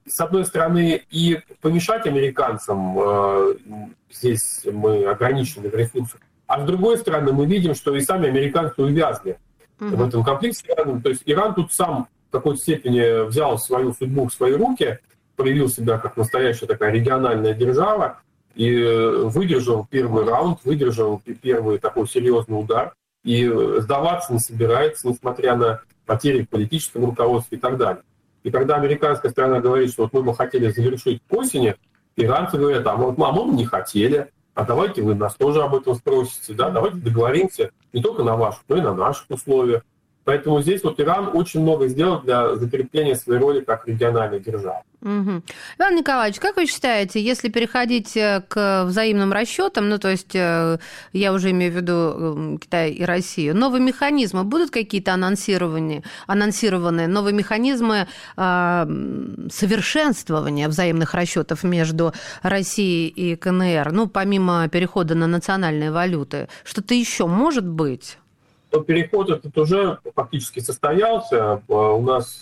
с одной стороны, и помешать американцам, здесь мы ограничены в ресурсах, а с другой стороны, мы видим, что и сами американцы увязли в этом конфликте с Ираном. То есть Иран тут сам в какой-то степени взял свою судьбу в свои руки, проявил себя как настоящая такая региональная держава и выдержал первый раунд, выдержал первый такой серьезный удар и сдаваться не собирается, несмотря на потери в политическом руководстве и так далее. И когда американская сторона говорит, что вот мы бы хотели завершить к осени, иранцы говорят, а мы не хотели, а давайте вы нас тоже об этом спросите, да, давайте договоримся не только на ваших, но и на наших условиях. Поэтому здесь вот Иран очень много сделал для закрепления своей роли как региональной державы. Угу. Иван Николаевич, как вы считаете, если переходить к взаимным расчетам, ну то есть я уже имею в виду Китай и Россию, новые механизмы, будут какие-то анонсированные новые механизмы совершенствования взаимных расчетов между Россией и КНР, ну помимо перехода на национальные валюты, что-то еще может быть? Но переход этот уже фактически состоялся. У нас,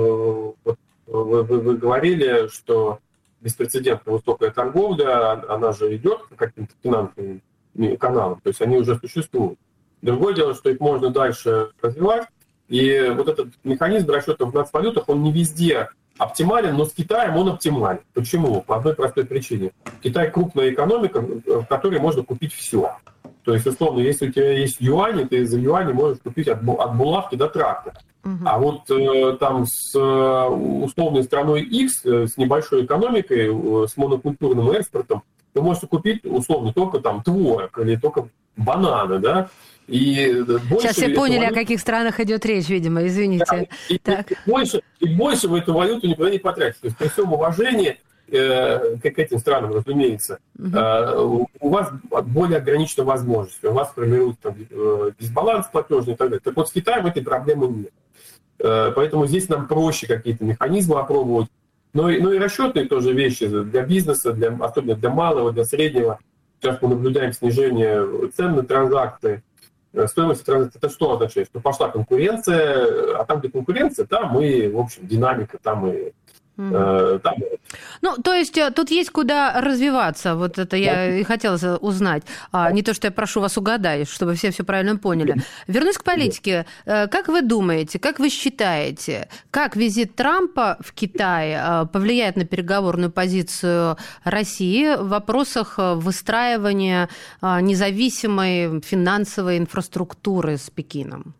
вы говорили, что беспрецедентно высокая торговля, она же идет по каким-то финансовым каналам, то есть они уже существуют. Другое дело, что их можно дальше развивать, и вот этот механизм расчета в нацвалютах, он не везде оптимален, но с Китаем он оптимален. Почему? По одной простой причине. Китай крупная экономика, в которой можно купить все. То есть, условно, если у тебя есть юани, ты за юани можешь купить от булавки до трактора. А вот там с условной страной X, с небольшой экономикой, с монокультурным экспортом, вы можете купить, условно, только там творог или только бананы, да? И сейчас все поняли, о каких странах идет речь, видимо, извините. Да, и больше в эту валюту никуда не потратить. То есть при всем уважении к этим странам, разумеется, у вас более ограниченные возможности, у вас формируется дисбаланс платежный и так далее. Так вот с Китаем этой проблемы нет. Поэтому здесь нам проще какие-то механизмы опробовать. Но и расчетные тоже вещи для бизнеса, особенно для малого, для среднего. Сейчас мы наблюдаем снижение цен на транзакции. Стоимость транзакции, это что означает? Что пошла конкуренция, а там, где конкуренция, там и, в общем, динамика, там и... Ну, то есть тут есть куда развиваться, вот это я и хотела узнать. Не то, что я прошу вас угадать, чтобы все правильно поняли. Вернусь к политике. Как вы думаете, как вы считаете, как визит Трампа в Китай повлияет на переговорную позицию России в вопросах выстраивания независимой финансовой инфраструктуры с Пекином?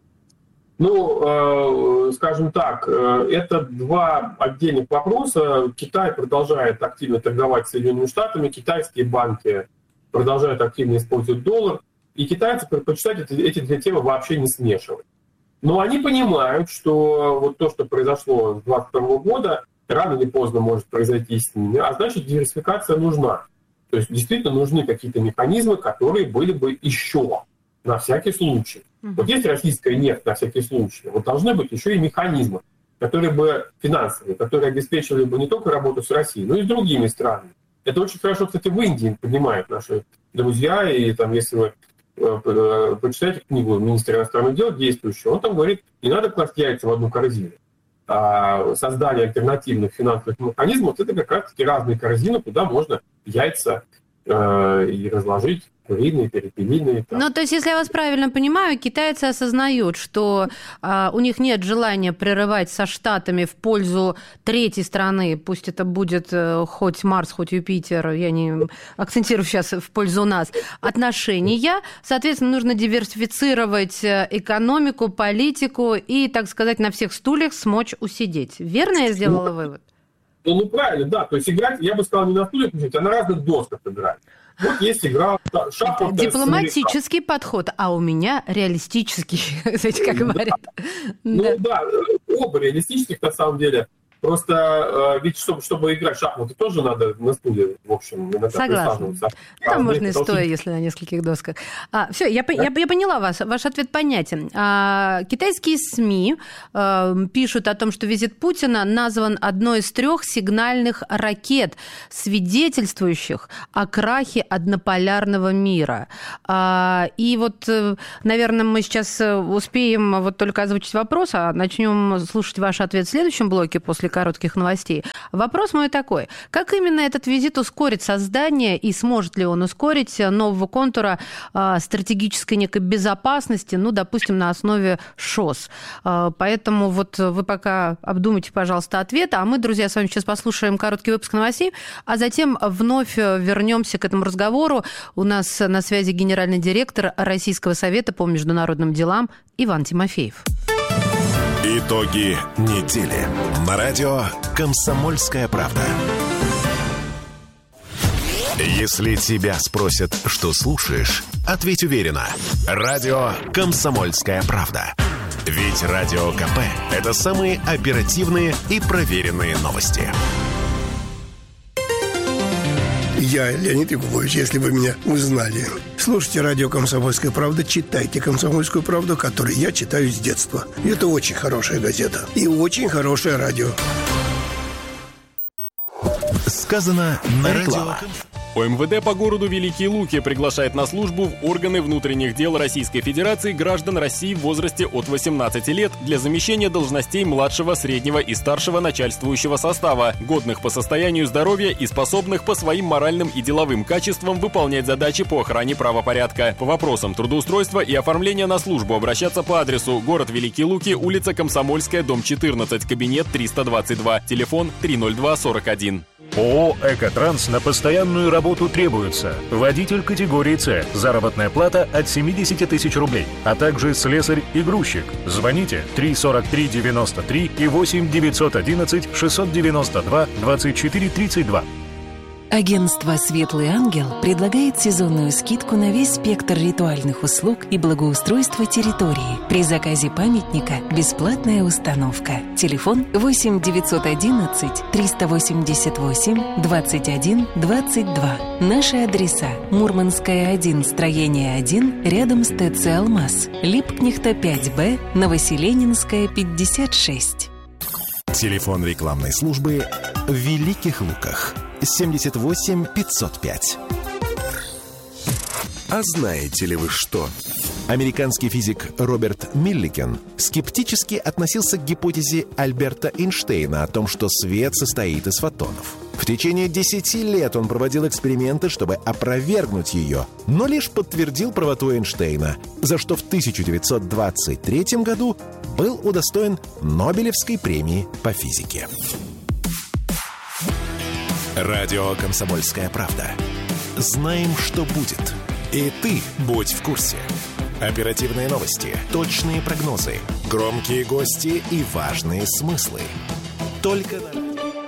Ну, скажем так, это два отдельных вопроса. Китай продолжает активно торговать с Соединенными Штатами, китайские банки продолжают активно использовать доллар, и китайцы предпочитают эти две темы вообще не смешивать. Но они понимают, что вот то, что произошло с 2022 года, рано или поздно может произойти с ними, а значит диверсификация нужна. То есть действительно нужны какие-то механизмы, которые были бы еще на всякий случай. Вот есть российская нефть на всякий случай, вот должны быть еще и механизмы, которые бы финансовые, которые обеспечивали бы не только работу с Россией, но и с другими странами. Это очень хорошо, кстати, в Индии понимают наши друзья, и там, если вы почитаете книгу министра иностранных дел действующего, он там говорит, не надо класть яйца в одну корзину. А создание альтернативных финансовых механизмов – это как раз-таки разные корзины, куда можно яйца и разложить, куриные, перепелиные. Ну, то есть, если я вас правильно понимаю, китайцы осознают, что у них нет желания прерывать со Штатами в пользу третьей страны, пусть это будет хоть Марс, хоть Юпитер, я не акцентирую сейчас в пользу нас, отношения. Соответственно, нужно диверсифицировать экономику, политику и, так сказать, на всех стульях смочь усидеть. Верно я сделала вывод? Ну, правильно, да. То есть играть, я бы сказал, не на стульях, а на разных досках играть. Вот есть игра шахматы. Дипломатический подход, а у меня реалистический, знаете, как говорят. Ну да, оба реалистических на самом деле. Просто ведь чтобы играть в шахматы, тоже надо на стуле, в общем, иногда присаживаться. Там можно и стоя, если на нескольких досках. Все, я поняла вас, ваш ответ понятен. Китайские СМИ пишут о том, что визит Путина назван одной из 3 сигнальных ракет, свидетельствующих о крахе однополярного мира. И вот, наверное, мы сейчас успеем вот только озвучить вопрос, а начнем слушать ваш ответ в следующем блоке после коротких новостей. Вопрос мой такой. Как именно этот визит ускорит создание и сможет ли он ускорить нового контура стратегической некой безопасности, ну, допустим, на основе ШОС? Поэтому вот вы пока обдумайте, пожалуйста, ответ, а мы, друзья, с вами сейчас послушаем короткий выпуск новостей, а затем вновь вернемся к этому разговору. У нас на связи генеральный директор Российского совета по международным делам Иван Тимофеев. Итоги недели. На радио «Комсомольская правда». Если тебя спросят, что слушаешь, ответь уверенно. Радио «Комсомольская правда». Ведь Радио КП – это самые оперативные и проверенные новости. Я Леонид Якубович, если вы меня узнали. Слушайте радио «Комсомольская правда», читайте «Комсомольскую правду», которую я читаю с детства. Это очень хорошая газета и очень хорошее радио. Сказано на реклама. ОМВД по городу Великие Луки приглашает на службу в органы внутренних дел Российской Федерации граждан России в возрасте от 18 лет для замещения должностей младшего, среднего и старшего начальствующего состава, годных по состоянию здоровья и способных по своим моральным и деловым качествам выполнять задачи по охране правопорядка. По вопросам трудоустройства и оформления на службу обращаться по адресу: город Великие Луки, улица Комсомольская, дом 14, кабинет 322, телефон 30241. ООО «Экотранс» на постоянную работу требуется. Водитель категории С. Заработная плата от 70 тысяч рублей. А также слесарь и грузчик. Звоните 343-93 и 8-911-692-24-32. Агентство «Светлый ангел» предлагает сезонную скидку на весь спектр ритуальных услуг и благоустройства территории. При заказе памятника бесплатная установка. Телефон 8 911 388 21 22. Наши адреса: Мурманская, 1, строение 1, рядом с ТЦ «Алмаз», Липкнехта, 5Б, Новоселенинская, 56. Телефон рекламной службы в Великих Луках. 78 505. А знаете ли вы что? Американский физик Роберт Милликен скептически относился к гипотезе Альберта Эйнштейна о том, что свет состоит из фотонов. В течение 10 лет он проводил эксперименты, чтобы опровергнуть ее, но лишь подтвердил правоту Эйнштейна, за что в 1923 году был удостоен Нобелевской премии по физике. Радио «Комсомольская правда». Знаем, что будет. И ты будь в курсе. Оперативные новости, точные прогнозы, громкие гости и важные смыслы. Только на...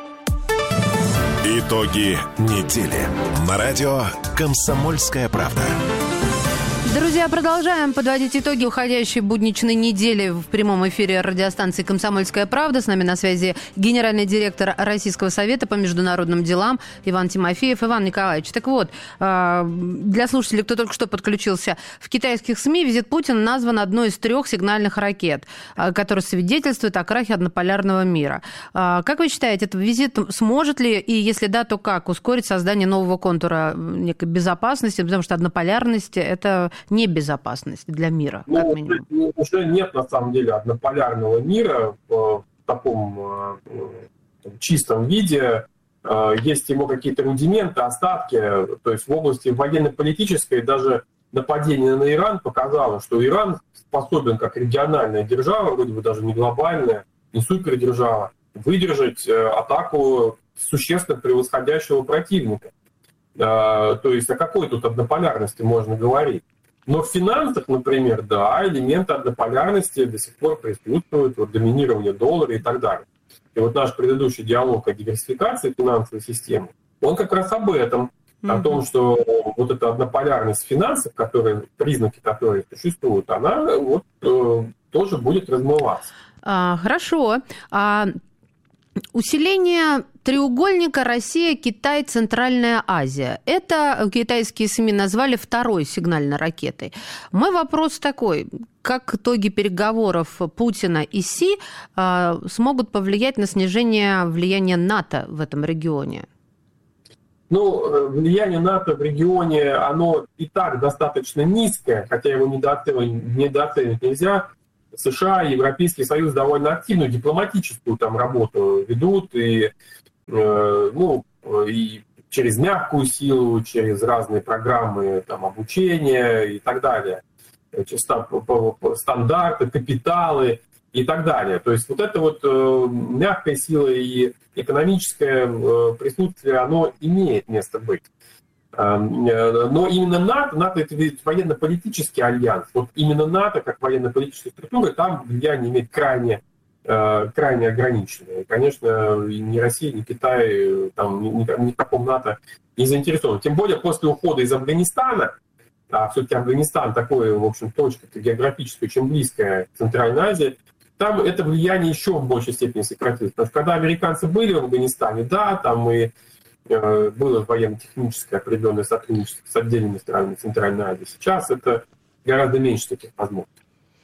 Итоги недели. На радио «Комсомольская правда». Друзья, продолжаем подводить итоги уходящей будничной недели в прямом эфире радиостанции «Комсомольская правда». С нами на связи генеральный директор Российского совета по международным делам Иван Тимофеев. Иван Николаевич, так вот, для слушателей, кто только что подключился, в китайских СМИ визит Путина назван одной из 3 сигнальных ракет, которые свидетельствуют о крахе однополярного мира. Как вы считаете, этот визит сможет ли, и если да, то как, ускорить создание нового контура некой безопасности, потому что однополярность – это небезопасность для мира, как минимум? Уже нет, на самом деле, однополярного мира в таком чистом виде. Есть ему какие-то рудименты, остатки. То есть в области военно-политической даже нападение на Иран показало, что Иран способен, как региональная держава, вроде бы даже не глобальная, не супердержава, выдержать атаку существенно превосходящего противника. То есть о какой тут однополярности можно говорить? Но в финансах, например, да, элементы однополярности до сих пор присутствуют, вот, доминирование доллара и так далее. И вот наш предыдущий диалог о диверсификации финансовой системы, он как раз об этом, о том, что вот эта однополярность финансов, признаки которой существуют, она вот, тоже будет размываться. Хорошо. Усиление треугольника Россия, Китай, Центральная Азия. Это китайские СМИ назвали 2-й сигнальной ракетой. Мой вопрос такой. Как итоги переговоров Путина и Си смогут повлиять на снижение влияния НАТО в этом регионе? Ну, влияние НАТО в регионе, оно и так достаточно низкое, хотя его недооценивать нельзя. США и Европейский Союз довольно активную дипломатическую там работу ведут, и через мягкую силу, через разные программы там, обучения и так далее, стандарты, капиталы и так далее. То есть вот эта вот мягкая сила и экономическое присутствие, оно имеет место быть. Но именно НАТО это ведь военно-политический альянс. Вот именно НАТО, как военно-политическая структура, там влияние имеет крайне ограниченное. И, конечно, ни Россия, ни Китай там, ни в каком НАТО не заинтересованы. Тем более после ухода из Афганистана, а все-таки Афганистан такой, в общем, точка географическая, очень близкая к Центральной Азии, там это влияние еще в большей степени сократилось. Потому что когда американцы были в Афганистане, да, там и было военно-техническое определенное сотрудничество с отдельными странами Центральной Азии. Сейчас это гораздо меньше таких возможностей.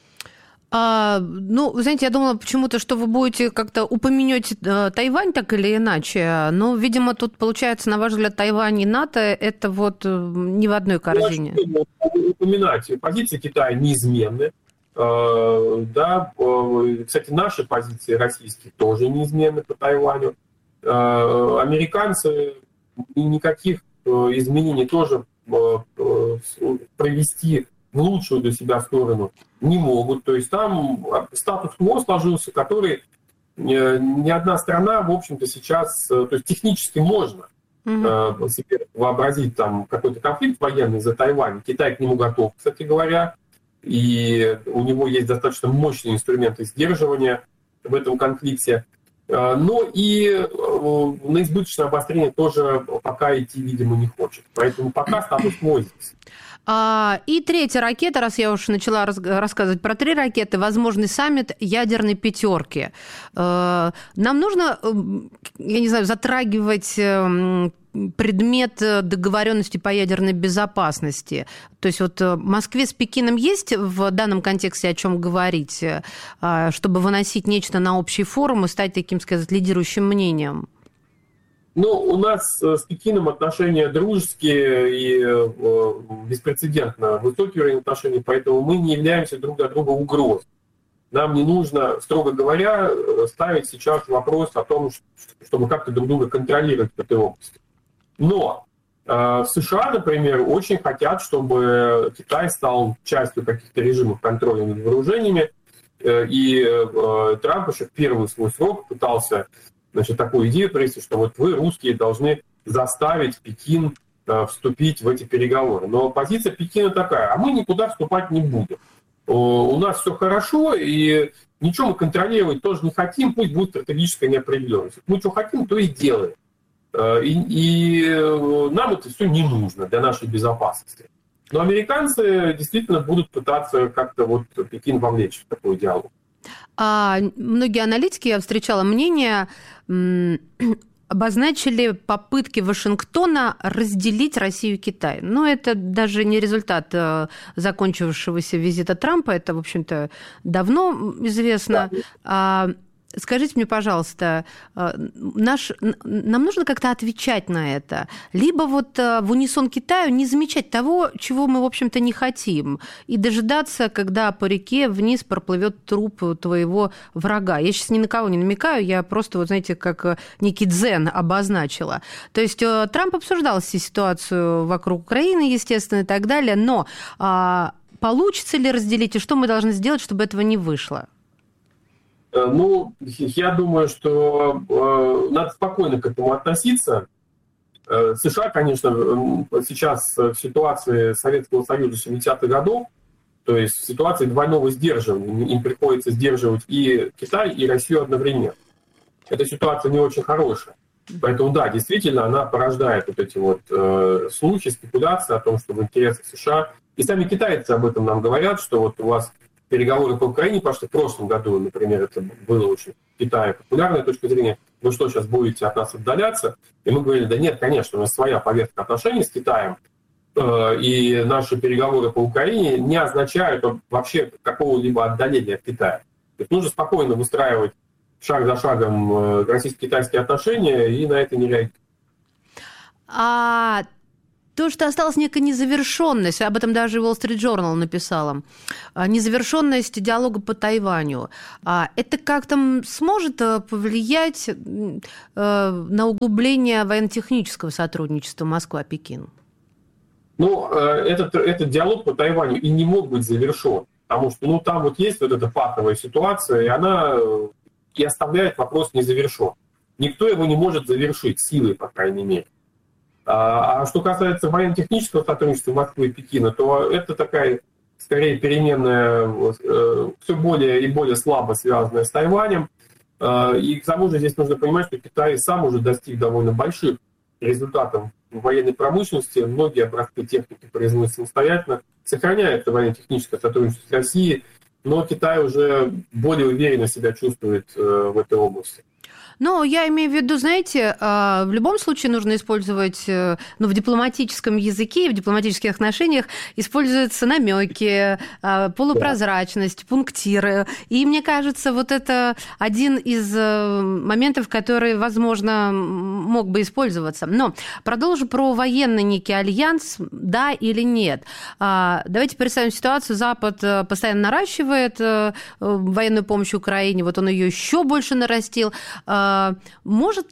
Вы знаете, я думала почему-то, что вы будете как-то упомянете Тайвань так или иначе, но, видимо, тут получается, на ваш взгляд, Тайвань и НАТО – это вот не в одной корзине. Упоминать, позиции Китая неизменны. Да, кстати, наши позиции российские тоже неизменны по Тайваню. Американцы никаких изменений тоже провести в лучшую для себя сторону не могут. То есть там статус-кво сложился, который ни одна страна, в общем-то, сейчас... То есть технически можно себе вообразить там какой-то конфликт военный за Тайвань. Китай к нему готов, кстати говоря. И у него есть достаточно мощные инструменты сдерживания в этом конфликте. Но и на избыточное обострение тоже пока идти, видимо, не хочет. Поэтому пока статус-кво здесь. И третья ракета, раз я уж начала рассказывать про 3 ракеты, возможный саммит ядерной пятерки. Нам нужно, я не знаю, затрагивать предмет договоренности по ядерной безопасности. То есть вот Москве с Пекином есть в данном контексте о чем говорить, чтобы выносить нечто на общий форум и стать таким, сказать, лидирующим мнением? У нас с Пекином отношения дружеские и беспрецедентно высокий уровень отношений, поэтому мы не являемся друг для друга угрозой. Нам не нужно, строго говоря, ставить сейчас вопрос о том, чтобы как-то друг друга контролировать в этой области. Но США, например, очень хотят, чтобы Китай стал частью каких-то режимов контроля над вооружениями, и Трамп еще в первый свой срок пытался такую идею провести, что вот вы, русские, должны заставить Пекин вступить в эти переговоры. Но позиция Пекина такая: а мы никуда вступать не будем. У нас все хорошо, и ничего мы контролировать тоже не хотим, пусть будет стратегическая неопределенность. Мы что хотим, то и делаем. И нам это все не нужно для нашей безопасности. Но американцы действительно будут пытаться как-то вот Пекин вовлечь в такой диалог. Многие аналитики, я встречала мнение, обозначили попытки Вашингтона разделить Россию и Китай. Но это даже не результат закончившегося визита Трампа, это, в общем-то, давно известно. Скажите мне, пожалуйста, нам нужно как-то отвечать на это? Либо вот в унисон Китаю не замечать того, чего мы, в общем-то, не хотим, и дожидаться, когда по реке вниз проплывет труп твоего врага. Я сейчас ни на кого не намекаю, я просто, вот знаете, как некий дзен обозначила. То есть Трамп обсуждал ситуацию вокруг Украины, естественно, и так далее, но получится ли разделить, и что мы должны сделать, чтобы этого не вышло? Я думаю, что надо спокойно к этому относиться. США, конечно, сейчас в ситуации Советского Союза 70-х годов, то есть в ситуации двойного сдерживания, им приходится сдерживать и Китай, и Россию одновременно. Эта ситуация не очень хорошая. Поэтому, да, действительно, она порождает вот эти вот слухи, спекуляции о том, что в интересах США. И сами китайцы об этом нам говорят, что вот у вас переговоры по Украине пошли в прошлом году, например, это было очень в Китае популярная точка зрения. Вы что, сейчас будете от нас отдаляться? И мы говорили: да нет, конечно, у нас своя повестка отношений с Китаем, и наши переговоры по Украине не означают вообще какого-либо отдаления от Китая. То есть нужно спокойно выстраивать шаг за шагом российско-китайские отношения и на это не реагировать. то, что осталась некая незавершенность, об этом даже Wall Street Journal написала, незавершенность диалога по Тайваню, это как-то сможет повлиять на углубление военно-технического сотрудничества Москва-Пекин? Ну, этот диалог по Тайваню и не мог быть завершен, потому что там вот есть вот эта патовая ситуация, и она и оставляет вопрос незавершен. Никто его не может завершить силой, по крайней мере. А что касается военно-технического сотрудничества Москвы и Пекина, то это такая, скорее, переменная, все более и более слабо связанная с Тайванем. И к тому же здесь нужно понимать, что Китай сам уже достиг довольно больших результатов в военной промышленности. Многие образцы техники производят самостоятельно. Сохраняется военно-техническое сотрудничество с Россией, но Китай уже более уверенно себя чувствует в этой области. Но я имею в виду, знаете, в любом случае нужно использовать, в дипломатическом языке, в дипломатических отношениях используются намеки, полупрозрачность, пунктиры. И мне кажется, вот это один из моментов, который, возможно, мог бы использоваться. Но продолжу про военный некий альянс, да или нет. Давайте представим ситуацию. Запад постоянно наращивает военную помощь Украине, вот он ее еще больше нарастил. Можно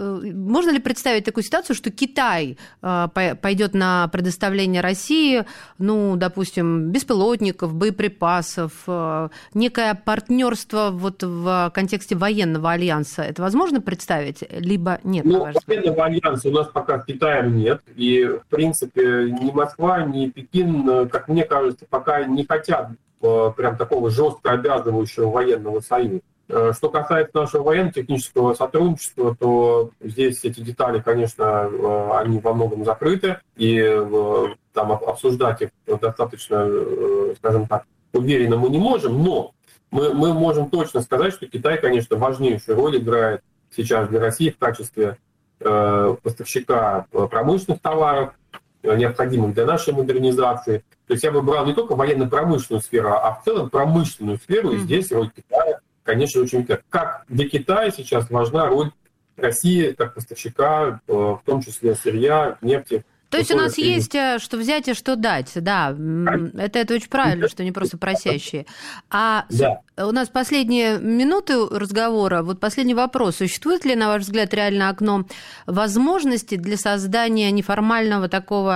ли представить такую ситуацию, что Китай пойдет на предоставление России, допустим, беспилотников, боеприпасов, некое партнерство вот в контексте военного альянса? Это возможно представить, либо нет? Военного альянса у нас пока с Китаем нет, и, в принципе, ни Москва, ни Пекин, как мне кажется, пока не хотят прям такого жестко обязывающего военного союза. Что касается нашего военно-технического сотрудничества, то здесь эти детали, конечно, они во многом закрыты, и там обсуждать их достаточно, скажем так, уверенно мы не можем, но мы можем точно сказать, что Китай, конечно, важнейшую роль играет сейчас для России в качестве поставщика промышленных товаров, необходимых для нашей модернизации. То есть я бы брал не только военно-промышленную сферу, а в целом промышленную сферу, и здесь роль Китая, конечно, очень важна. Как для Китая сейчас важна роль России как поставщика, в том числе сырья, нефти. То есть у нас есть что взять и что дать, да. Это очень правильно, что не просто просящие. У нас последние минуты разговора, вот последний вопрос. Существует ли, на ваш взгляд, реально окно возможностей для создания неформального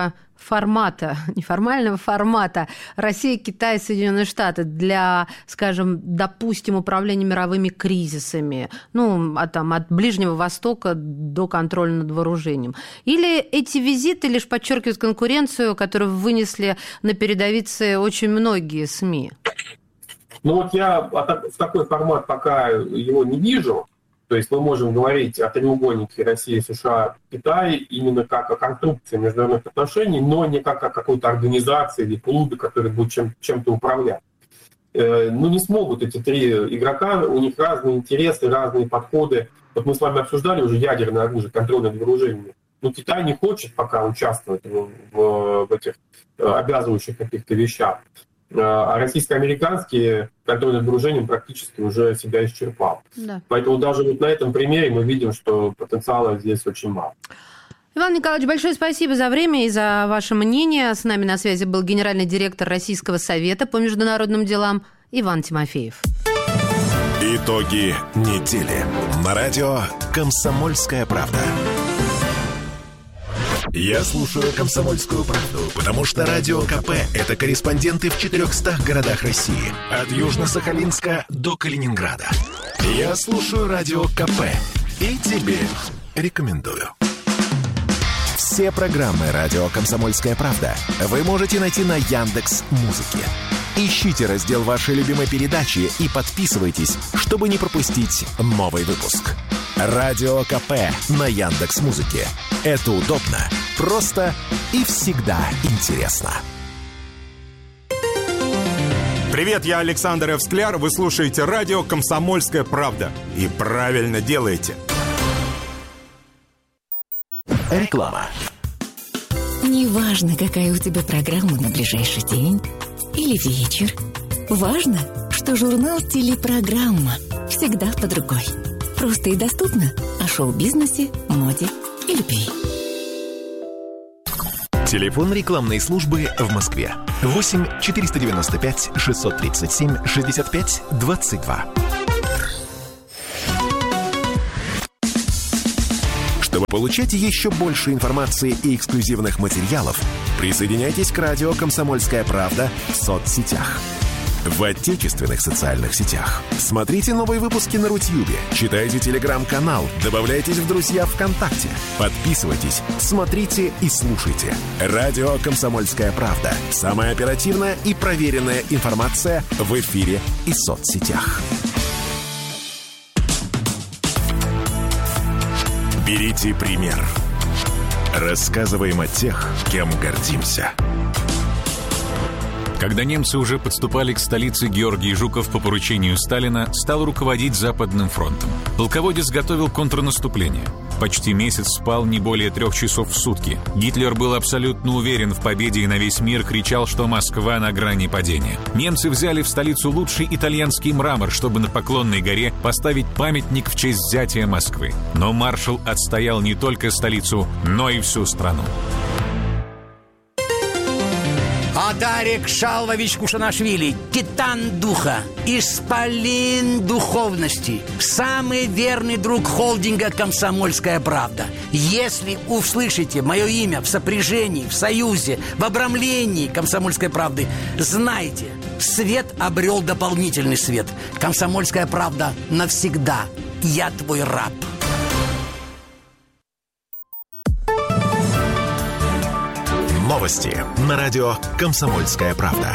формата Россия, Китай, Соединенные Штаты для, скажем, допустим, управления мировыми кризисами, от Ближнего Востока до контроля над вооружением? Или эти визиты лишь подчеркивают конкуренцию, которую вынесли на передовицы очень многие СМИ? Я в такой формат пока его не вижу. То есть мы можем говорить о треугольнике России, США, Китай именно как о конструкции международных отношений, но не как о какой-то организации или клубе, который будет чем-то управлять. Не смогут эти три игрока, у них разные интересы, разные подходы. Вот мы с вами обсуждали уже ядерное оружие, контроль над вооружениями. Китай не хочет пока участвовать в этих обязывающих каких-то вещах. А российско-американские контроль над вооружением практически уже себя исчерпал. Да. Поэтому даже вот на этом примере мы видим, что потенциала здесь очень мало. Иван Николаевич, большое спасибо за время и за ваше мнение. С нами на связи был генеральный директор Российского совета по международным делам Иван Тимофеев. Итоги недели. На радио «Комсомольская правда». Я слушаю «Комсомольскую правду», потому что Радио КП – это корреспонденты в 400 городах России. От Южно-Сахалинска до Калининграда. Я слушаю Радио КП и тебе рекомендую. Все программы «Радио Комсомольская правда» вы можете найти на Яндекс.Музыке. Ищите раздел вашей любимой передачи и подписывайтесь, чтобы не пропустить новый выпуск. Радио КП на Яндекс.Музыке. Это удобно, просто и всегда интересно. Привет, я Александр Эвскляр. Вы слушаете радио «Комсомольская правда». И правильно делаете. Реклама. Неважно, какая у тебя программа на ближайший день или вечер. Важно, что журнал «Телепрограмма» всегда под рукой. Просто и доступно о шоу-бизнесе, моде и любви. Телефон рекламной службы в Москве. 8 495 637 65 22. Чтобы получать еще больше информации и эксклюзивных материалов, присоединяйтесь к радио «Комсомольская правда» в соцсетях. В отечественных социальных сетях. Смотрите новые выпуски на Рутьюбе, читайте телеграм-канал, добавляйтесь в друзья ВКонтакте, подписывайтесь, смотрите и слушайте. Радио «Комсомольская правда». Самая оперативная и проверенная информация в эфире и соцсетях. Берите пример. Рассказываем о тех, кем гордимся. Когда немцы уже подступали к столице, Георгий Жуков по поручению Сталина стал руководить Западным фронтом. Полководец готовил контрнаступление. Почти месяц спал не более 3 часов в сутки. Гитлер был абсолютно уверен в победе и на весь мир кричал, что Москва на грани падения. Немцы взяли в столицу лучший итальянский мрамор, чтобы на Поклонной горе поставить памятник в честь взятия Москвы. Но маршал отстоял не только столицу, но и всю страну. Адарик Шалвович Кушанашвили, титан духа, исполин духовности, самый верный друг холдинга «Комсомольская правда». Если услышите мое имя в сопряжении, в союзе, в обрамлении «Комсомольской правды», знайте, свет обрел дополнительный свет. «Комсомольская правда» навсегда. Я твой раб. Новости на радио «Комсомольская правда».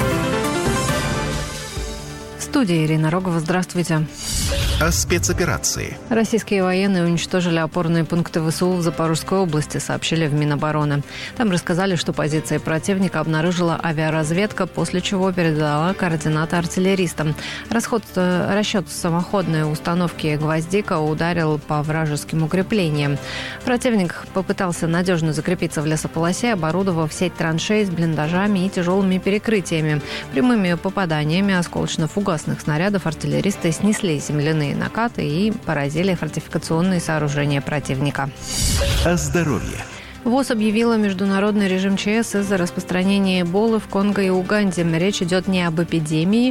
В студии Ирина Рогова. Здравствуйте. О спецоперации. Российские военные уничтожили опорные пункты ВСУ в Запорожской области, сообщили в Минобороны. Там рассказали, что позиции противника обнаружила авиаразведка, после чего передала координаты артиллеристам. Расчет самоходной установки «Гвоздика» ударил по вражеским укреплениям. Противник попытался надежно закрепиться в лесополосе, оборудовав сеть траншей с блиндажами и тяжелыми перекрытиями. Прямыми попаданиями осколочно-фугасных снарядов артиллеристы снесли земляные накаты и поразили фортификационные сооружения противника. О здоровье. ВОЗ объявила международный режим ЧС из-за распространения Эболы в Конго и Уганде. Речь идет не об эпидемии,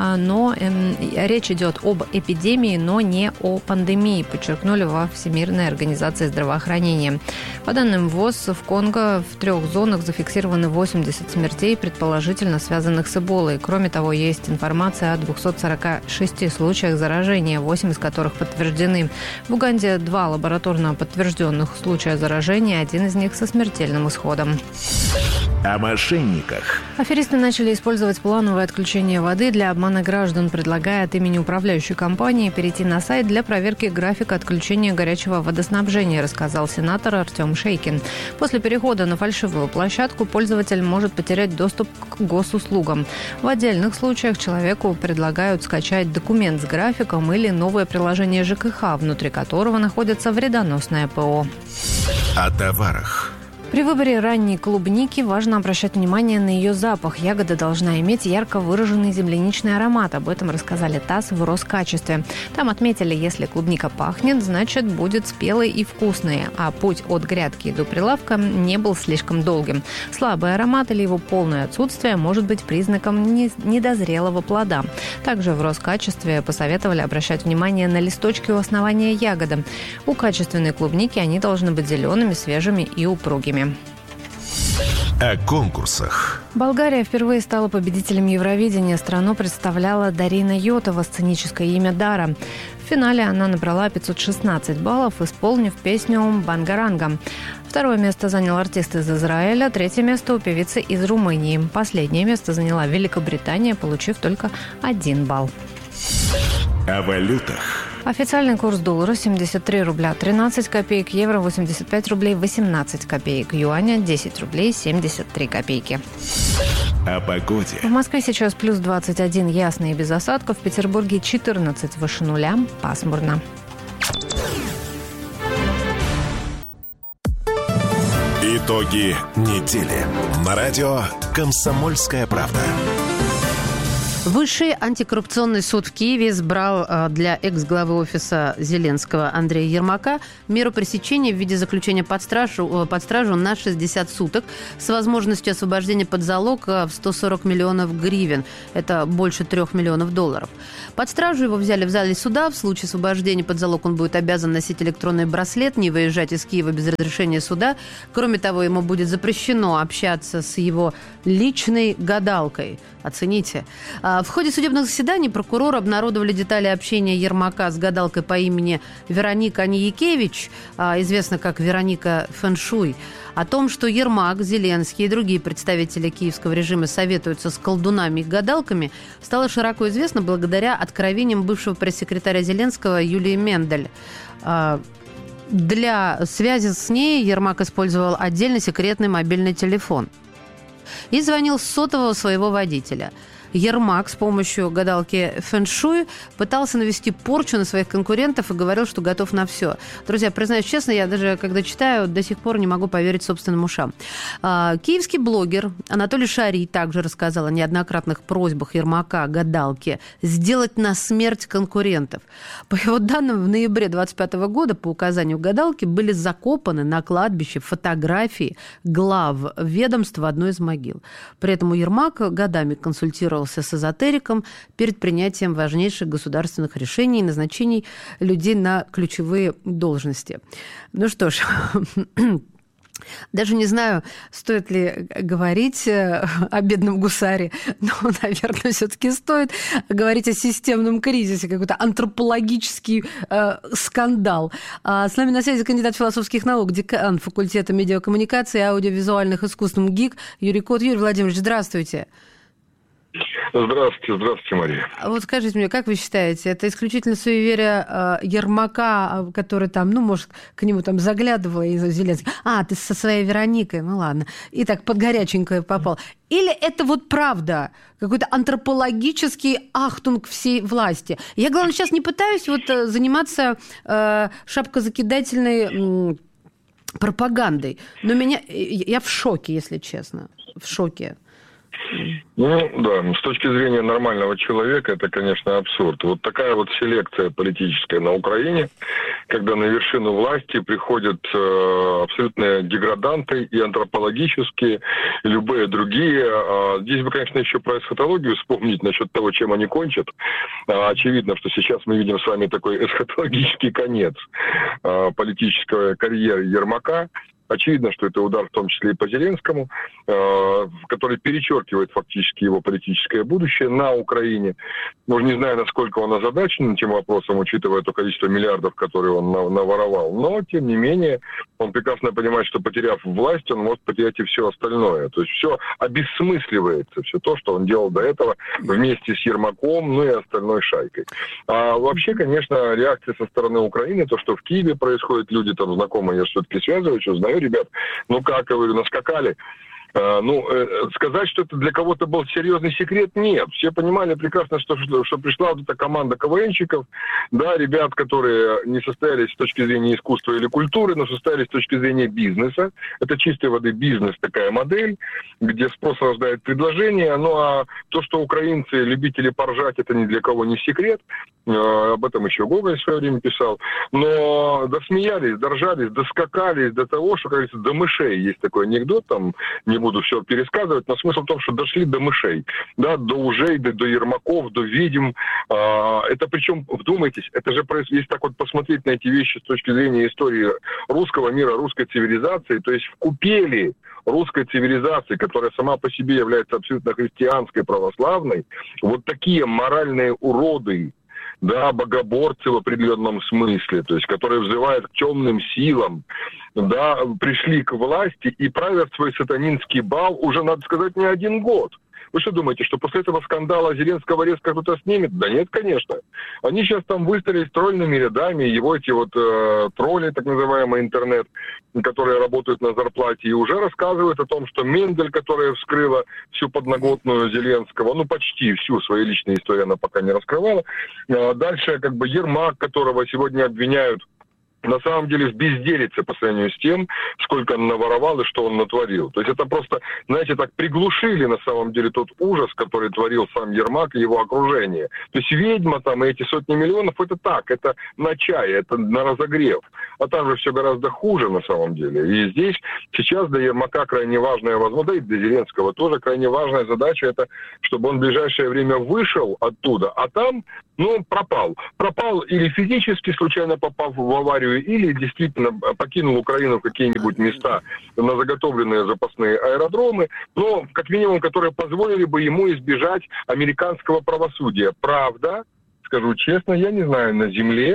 речь идет об эпидемии, но не о пандемии, подчеркнули во Всемирной организации здравоохранения. По данным ВОЗ, в Конго в 3 зонах зафиксированы 80 смертей, предположительно связанных с Эболой. Кроме того, есть информация о 246 случаях заражения, 8 из которых подтверждены. В Уганде 2 лабораторно подтвержденных случая заражения, 1 из них со смертельным исходом. О мошенниках. Аферисты начали использовать плановое отключение воды для обмана граждан, предлагая от имени управляющей компании перейти на сайт для проверки графика отключения горячего водоснабжения, рассказал сенатор Артем Шейкин. После перехода на фальшивую площадку пользователь может потерять доступ к госуслугам. В отдельных случаях человеку предлагают скачать документ с графиком или новое приложение ЖКХ, внутри которого находится вредоносное ПО. О товарах. При выборе ранней клубники важно обращать внимание на ее запах. Ягода должна иметь ярко выраженный земляничный аромат. Об этом рассказали ТАСС в Роскачестве. Там отметили, если клубника пахнет, значит будет спелой и вкусной, а путь от грядки до прилавка не был слишком долгим. Слабый аромат или его полное отсутствие может быть признаком недозрелого плода. Также в Роскачестве посоветовали обращать внимание на листочки у основания ягоды. У качественной клубники они должны быть зелеными, свежими и упругими. О конкурсах. Болгария впервые стала победителем Евровидения. Страну представляла Дарина Йотова, сценическое имя Дара. В финале она набрала 516 баллов, исполнив песню «Бангаранга». 2 место занял артист из Израиля, 3 место у певицы из Румынии. Последнее место заняла Великобритания, получив только 1 балл. О валютах. Официальный курс доллара 73 рубля 13 копеек, евро 85 рублей 18 копеек, юаня 10 рублей 73 копейки. О погоде. В Москве сейчас плюс 21, ясно и без осадков. В Петербурге 14, выше нуля, пасмурно. Итоги недели. На радио «Комсомольская правда». Высший антикоррупционный суд в Киеве избрал для экс-главы офиса Зеленского Андрея Ермака меру пресечения в виде заключения под стражу на 60 суток с возможностью освобождения под залог в 140 миллионов гривен. Это больше 3 миллионов долларов. Под стражу его взяли в зале суда. В случае освобождения под залог он будет обязан носить электронный браслет, не выезжать из Киева без разрешения суда. Кроме того, ему будет запрещено общаться с его личной гадалкой. Оцените. В ходе судебных заседаний прокуроры обнародовали детали общения Ермака с гадалкой по имени Вероника Ниякевич, известна как Вероника Фэншуй. О том, что Ермак, Зеленский и другие представители киевского режима советуются с колдунами и гадалками, стало широко известно благодаря откровениям бывшего пресс-секретаря Зеленского Юлии Мендель. Для связи с ней Ермак использовал отдельный секретный мобильный телефон и звонил с сотового своего водителя. Ермак с помощью гадалки Фэншуй пытался навести порчу на своих конкурентов и говорил, что готов на все. Друзья, признаюсь честно, я даже когда читаю, до сих пор не могу поверить собственным ушам. Киевский блогер Анатолий Шарий также рассказал о неоднократных просьбах Ермака гадалки сделать на смерть конкурентов. По его данным, в ноябре 2025 года по указанию гадалки были закопаны на кладбище фотографии глав ведомства одной из могил. При этом Ермак годами консультировал с эзотериком перед принятием важнейших государственных решений и назначений людей на ключевые должности. Ну что ж, даже не знаю, стоит ли говорить о бедном гусаре, но, наверное, все-таки стоит говорить о системном кризисе, какой-то антропологический скандал. С нами на связи кандидат философских наук, декан факультета медиакоммуникации и аудиовизуальных искусств МГИК Юрий Кот. Юрий Владимирович, здравствуйте. Здравствуйте, Мария. Вот скажите мне, как вы считаете, это исключительно суеверие Ермака, который там, может, к нему там заглядывала из Зеленского? Ты со своей Вероникой, ну ладно. И так под горяченькое попал. Или это вот правда, какой-то антропологический ахтунг всей власти? Я, главное, сейчас не пытаюсь заниматься шапкозакидательной пропагандой, но я в шоке, если честно, в шоке. Да, с точки зрения нормального человека это, конечно, абсурд. Вот такая вот селекция политическая на Украине, когда на вершину власти приходят абсолютные деграданты и антропологические, и любые другие. Здесь бы, конечно, еще про эсхатологию вспомнить насчет того, чем они кончат. Очевидно, что сейчас мы видим с вами такой эсхатологический конец политической карьеры Ермака. Очевидно, что это удар в том числе и по Зеленскому, который перечеркивает фактически его политическое будущее на Украине. Уже не знаю, насколько он озадачен этим вопросом, учитывая то количество миллиардов, которые он наворовал. Но, тем не менее, он прекрасно понимает, что, потеряв власть, он может потерять и все остальное. То есть все обесмысливается, все то, что он делал до этого вместе с Ермаком, и остальной шайкой. А вообще, конечно, реакция со стороны Украины, то, что в Киеве происходит, люди там знакомые, я все-таки связываю, что знаю, ребят, как, я говорю, наскакали. Сказать, что это для кого-то был серьезный секрет, нет. Все понимали прекрасно, что пришла вот эта команда КВНщиков, да, ребят, которые не состоялись с точки зрения искусства или культуры, но состоялись с точки зрения бизнеса. Это чистой воды бизнес, такая модель, где спрос рождает предложение. Ну, а то, что украинцы любители поржать, это ни для кого не секрет. Об этом еще Гоголь в свое время писал. Но досмеялись, доржались, доскакались до того, что, как говорится, до мышей. Есть такой анекдот, там, не буду все пересказывать, но смысл в том, что дошли до мышей, да, до ужей, до Ермаков, до ведьм. Это причем, вдумайтесь, это же если так вот посмотреть на эти вещи с точки зрения истории русского мира, русской цивилизации, то есть в купели русской цивилизации, которая сама по себе является абсолютно христианской, православной, вот такие моральные уроды, да, богоборцы в определенном смысле, то есть которые взывают к темным силам, да, пришли к власти и правят свой сатанинский бал уже, надо сказать, не один год. Вы что думаете, что после этого скандала Зеленского резко кто-то снимет? Да нет, конечно. Они сейчас там выстроились тролльными рядами, его эти тролли, так называемый интернет, которые работают на зарплате, и уже рассказывают о том, что Мендель, которая вскрыла всю подноготную Зеленского, почти всю свою личную историю она пока не раскрывала. Дальше Ермак, которого сегодня обвиняют на самом деле в безделице по сравнению с тем, сколько он наворовал и что он натворил. То есть это просто, знаете, так приглушили на самом деле тот ужас, который творил сам Ермак и его окружение. То есть ведьма там и эти сотни миллионов, это так, это на чай, это на разогрев. А там же все гораздо хуже на самом деле. И здесь сейчас для Ермака крайне важная возможность, да и для Зеленского тоже крайне важная задача, это чтобы он в ближайшее время вышел оттуда, а там, пропал. Пропал или физически, случайно попав в аварию, или действительно покинул Украину в какие-нибудь места на заготовленные запасные аэродромы, но, как минимум, которые позволили бы ему избежать американского правосудия. Правда, скажу честно, я не знаю, на земле,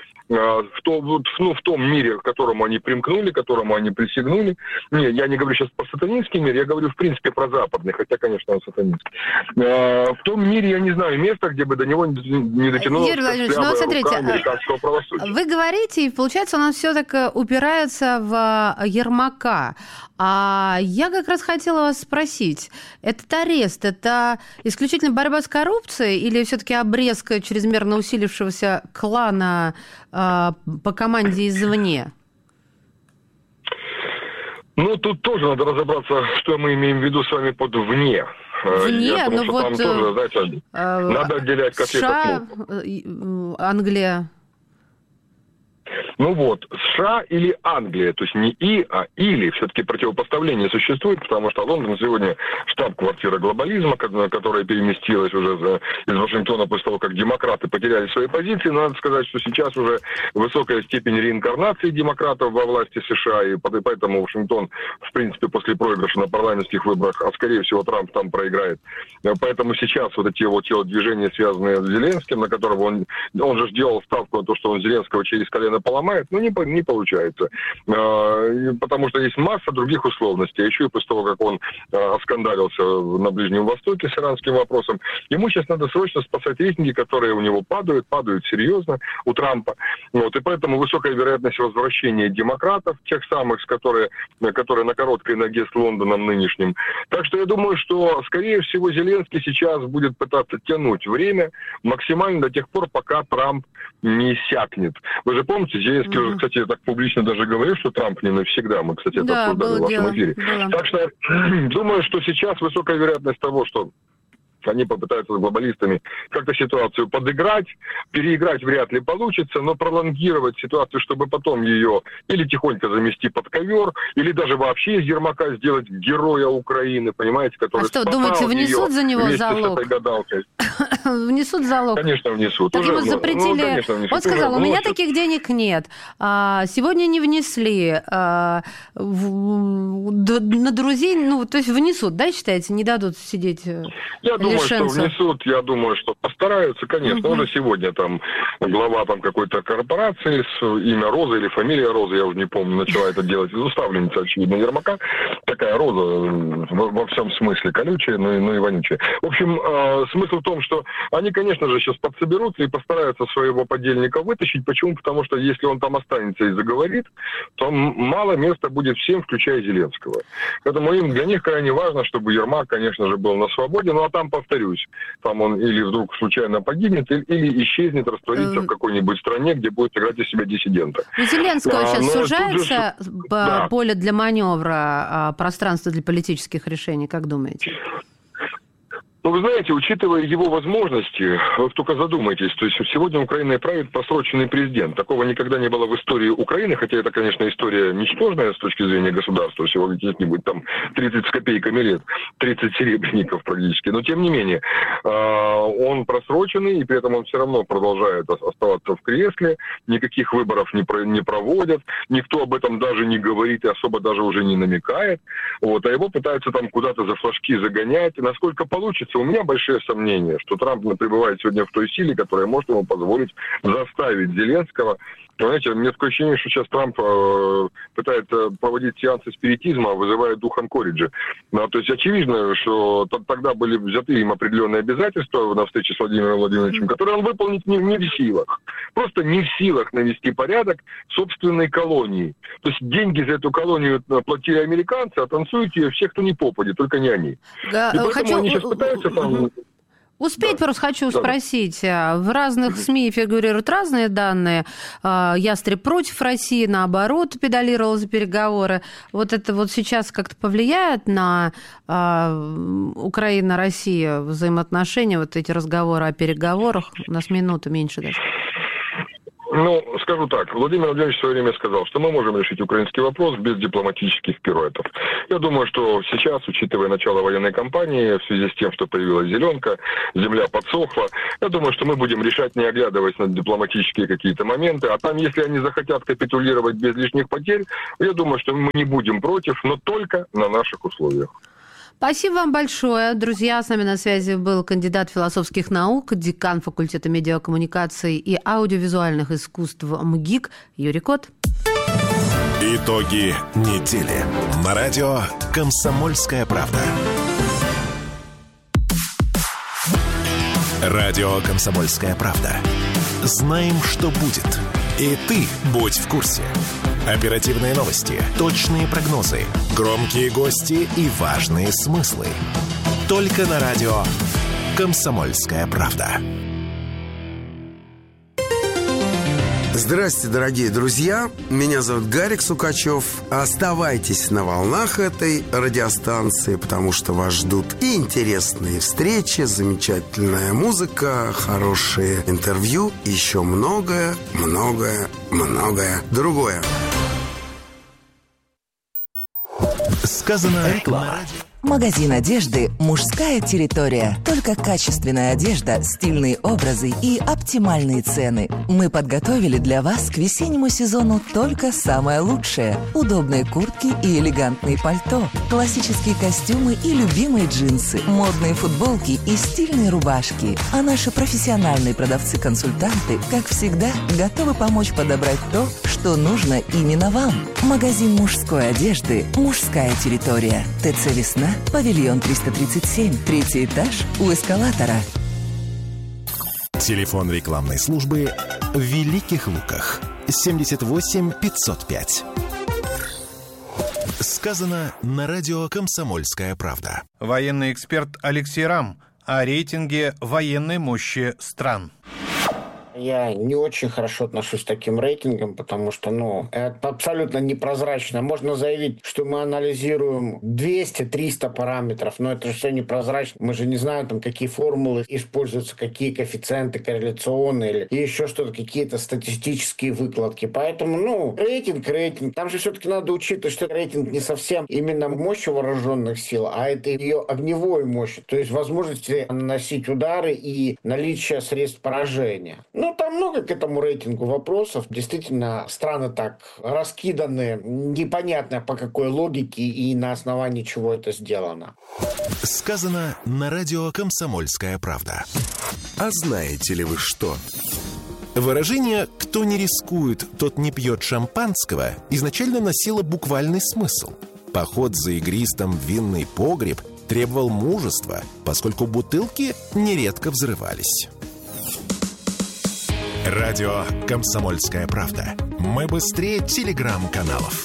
в том мире, к которому они примкнули, к которому они присягнули. Нет, я не говорю сейчас про сатанинский мир, я говорю, в принципе, про западный, хотя, конечно, он сатанинский. В том мире, я не знаю места, где бы до него не дотянулась рука американского правосудия. Вы говорите, и получается, у нас все так упирается в Ермака. А я как раз хотела вас спросить, этот арест, это исключительно борьба с коррупцией или все-таки обрезка чрезмерно усилившегося клана по команде извне? Тут тоже надо разобраться, что мы имеем в виду с вами под «вне». Вне, тоже, знаете, надо отделять котлет от мух. Англия... США или Англия, то есть не «и», а «или». Все-таки противопоставление существует, потому что Лондон сегодня штаб-квартира глобализма, которая переместилась уже из Вашингтона после того, как демократы потеряли свои позиции. Но надо сказать, что сейчас уже высокая степень реинкарнации демократов во власти США, и поэтому Вашингтон, в принципе, после проигрыша на парламентских выборах, а скорее всего Трамп там проиграет. Поэтому сейчас вот эти его телодвижения, связанные с Зеленским, на которого он же сделал ставку на то, что он Зеленского через колено поломает, не получается. Потому что есть масса других условностей. Еще и после того, как он оскандалился на Ближнем Востоке с иранским вопросом, ему сейчас надо срочно спасать рейтинги, которые у него падают серьезно у Трампа. И поэтому высокая вероятность возвращения демократов, тех самых, которые на короткой ноге с Лондоном нынешним. Так что я думаю, что, скорее всего, Зеленский сейчас будет пытаться тянуть время максимально до тех пор, пока Трамп не иссякнет. Вы же помните, Зеленский уже, кстати, так публично даже говорил, что Трамп не навсегда. Мы, кстати, это обсуждали в вашем эфире. Так что думаю, что сейчас высокая вероятность того, что они попытаются с глобалистами как-то ситуацию подыграть, переиграть вряд ли получится, но пролонгировать ситуацию, чтобы потом ее или тихонько замести под ковер, или даже вообще из Ермака сделать героя Украины, понимаете, который спасал ее. Думаете, внесут за него залог? С этой гадалкой. Внесут залог? Конечно, внесут. Так его запретили. Он сказал, у меня таких денег нет. Сегодня не внесли. На друзей, то есть внесут, да, считаете, не дадут сидеть? Я думаю, что внесут, я думаю, что постараются, конечно. Уже сегодня там глава какой-то корпорации с имя Роза или фамилия Роза, я уже не помню, начала это делать из уставленницы, очевидно, Ермака. Такая Роза во всем смысле колючая, но и вонючая. В общем, смысл в том, что они, конечно же, сейчас подсоберутся и постараются своего подельника вытащить. Почему? Потому что если он там останется и заговорит, то мало места будет всем, включая Зеленского. Поэтому для них крайне важно, чтобы Ермак, конечно же, был на свободе. Ну а там, повторюсь, там он или вдруг случайно погибнет, или исчезнет, растворится в какой-нибудь стране, где будет играть из себя диссидента. У Зеленского сейчас сужается поле для маневра, пространство для политических решений, как думаете? Вы знаете, учитывая его возможности, вы только задумайтесь, то есть сегодня Украиной правит просроченный президент. Такого никогда не было в истории Украины, хотя это, конечно, история ничтожная с точки зрения государства, всего каких-нибудь там 30 с копейками лет, 30 серебряников практически, но тем не менее, он просроченный, и при этом он все равно продолжает оставаться в кресле, никаких выборов не проводят, никто об этом даже не говорит и особо даже уже не намекает, а его пытаются там куда-то за флажки загонять, и насколько получится, у меня большие сомнения, что Трамп пребывает сегодня в той силе, которая может ему позволить заставить Зеленского. Понимаете, у меня такое ощущение, что сейчас Трамп пытается проводить сеансы спиритизма, вызывая дух Анкориджа. То есть очевидно, что тогда были взяты им определенные обязательства на встрече с Владимиром Владимировичем, которые он выполнить не в силах. Просто не в силах навести порядок в собственной колонии. То есть деньги за эту колонию платили американцы, а танцуют ее все, кто не попадет, только не они. Да, и поэтому они сейчас пытаются там... Успеть просто хочу спросить. В разных СМИ фигурируют разные данные. Ястреб против России, наоборот, педалировал за переговоры. Вот это вот сейчас как-то повлияет на Украина-Россия взаимоотношения, вот эти разговоры о переговорах? У нас минута меньше даже. Ну, скажу так, Владимир Владимирович в свое время сказал, что мы можем решить украинский вопрос без дипломатических пируэтов. Я думаю, что сейчас, учитывая начало военной кампании, в связи с тем, что появилась зеленка, земля подсохла, я думаю, что мы будем решать, не оглядываясь на дипломатические какие-то моменты. А там, если они захотят капитулировать без лишних потерь, я думаю, что мы не будем против, но только на наших условиях. Спасибо вам большое. Друзья, с нами на связи был кандидат философских наук, декан факультета медиакоммуникаций и аудиовизуальных искусств МГИК Юрий Кот. Итоги недели. На радио «Комсомольская правда». Радио «Комсомольская правда». Знаем, что будет. И ты будь в курсе. Оперативные новости, точные прогнозы, громкие гости и важные смыслы. Только на радио «Комсомольская правда». Здравствуйте, дорогие друзья. Меня зовут Гарик Сукачев. Оставайтесь на волнах этой радиостанции, потому что вас ждут и интересные встречи, замечательная музыка, хорошие интервью, еще многое другое. Сказано реклама. Магазин одежды «Мужская территория». Только качественная одежда, стильные образы и оптимальные цены. Мы подготовили для вас к весеннему сезону только самое лучшее. Удобные куртки и элегантные пальто, классические костюмы и любимые джинсы, модные футболки и стильные рубашки. А наши профессиональные продавцы-консультанты, как всегда, готовы помочь подобрать то, что нужно именно вам. Магазин мужской одежды «Мужская территория». ТЦ «Весна», павильон 337, третий этаж у эскалатора. Телефон рекламной службы в Великих Луках 78 505. Сказано на радио «Комсомольская правда». Военный эксперт Алексей Рам о рейтинге военной мощи стран. Я не очень хорошо отношусь к таким рейтингам, потому что, это абсолютно непрозрачно. Можно заявить, что мы анализируем 200-300 параметров, но это же все непрозрачно. Мы же не знаем, какие формулы используются, какие коэффициенты корреляционные или еще что-то, какие-то статистические выкладки. Поэтому, рейтинг. Там же все-таки надо учитывать, что рейтинг не совсем именно мощь вооруженных сил, а это ее огневой мощь, то есть возможности наносить удары и наличие средств поражения. Там много к этому рейтингу вопросов. Действительно, страны так раскиданы, непонятно по какой логике и на основании чего это сделано. Сказано на радио «Комсомольская правда». А знаете ли вы что? Выражение «кто не рискует, тот не пьет шампанского» изначально носило буквальный смысл. Поход за игристом в винный погреб требовал мужества, поскольку бутылки нередко взрывались. Радио «Комсомольская правда». Мы быстрее телеграм-каналов.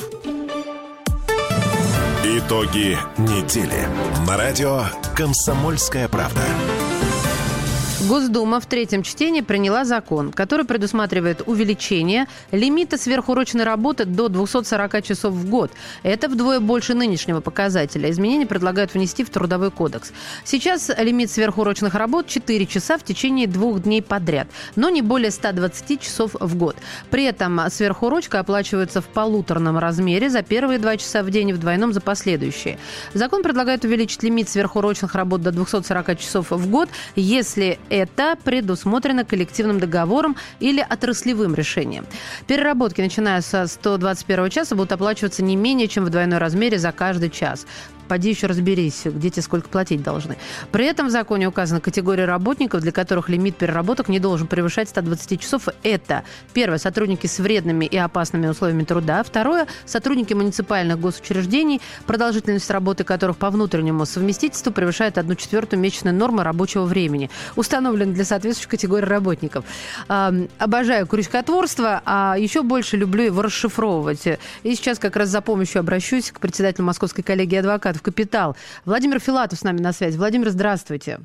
Итоги недели. На радио «Комсомольская правда». Госдума в третьем чтении приняла закон, который предусматривает увеличение лимита сверхурочной работы до 240 часов в год. Это вдвое больше нынешнего показателя. Изменения предлагают внести в Трудовой кодекс. Сейчас лимит сверхурочных работ 4 часа в течение 2 дней подряд, но не более 120 часов в год. При этом сверхурочка оплачивается в полуторном размере за первые 2 часа в день и в двойном за последующие. Закон предлагает увеличить лимит сверхурочных работ до 240 часов в год, если это предусмотрено коллективным договором или отраслевым решением. Переработки, начиная со 121 часа, будут оплачиваться не менее чем в двойной размере за каждый час. Поди еще разберись, где тебе сколько платить должны. При этом в законе указана категория работников, для которых лимит переработок не должен превышать 120 часов. Это, первое, сотрудники с вредными и опасными условиями труда. Второе, сотрудники муниципальных госучреждений, продолжительность работы которых по внутреннему совместительству превышает 1/4 месячной нормы рабочего времени, установленной для соответствующей категории работников. Обожаю крючкотворство, а еще больше люблю его расшифровывать. И сейчас как раз за помощью обращусь к председателю Московской коллегии адвокатов «Капитал». Владимир Филатов с нами на связи. Владимир, здравствуйте.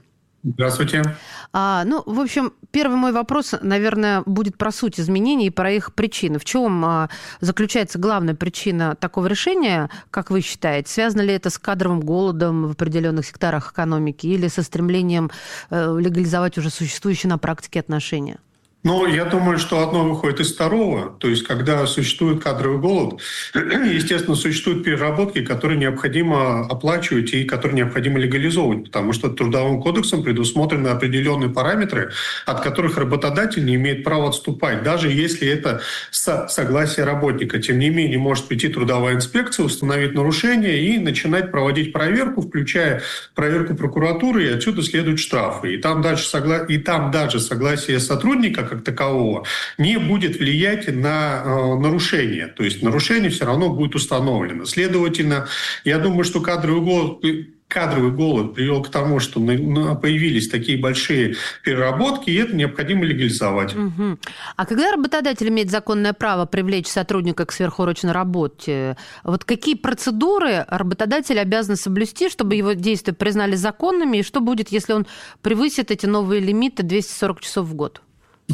Здравствуйте. В общем, первый мой вопрос, наверное, будет про суть изменений и про их причины. В чем заключается главная причина такого решения, как вы считаете? Связано ли это с кадровым голодом в определенных секторах экономики или со стремлением легализовать уже существующие на практике отношения? Я думаю, что одно выходит из второго. То есть, когда существует кадровый голод, естественно, существуют переработки, которые необходимо оплачивать и которые необходимо легализовывать, потому что Трудовым кодексом предусмотрены определенные параметры, от которых работодатель не имеет права отступать, даже если это согласие работника. Тем не менее, может прийти трудовая инспекция, установить нарушение и начинать проводить проверку, включая проверку прокуратуры, и отсюда следуют штрафы. И там даже согласие сотрудника как такового не будет влиять на нарушение. То есть нарушение все равно будет установлено. Следовательно, я думаю, что кадровый голод привел к тому, что появились такие большие переработки, и это необходимо легализовать. Угу. А когда работодатель имеет законное право привлечь сотрудника к сверхурочной работе, вот какие процедуры работодатель обязан соблюсти, чтобы его действия признали законными, и что будет, если он превысит эти новые лимиты 240 часов в год?